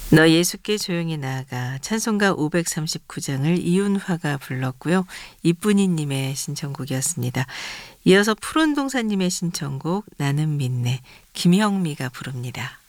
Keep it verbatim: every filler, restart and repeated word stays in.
너 예수께 조용히 나아가 찬송가 오백삼십구 장을 이윤화가 불렀고요. 이쁜이님의 신청곡이었습니다. 이어서 푸른동사님의 신청곡 나는 믿네 김형미가 부릅니다.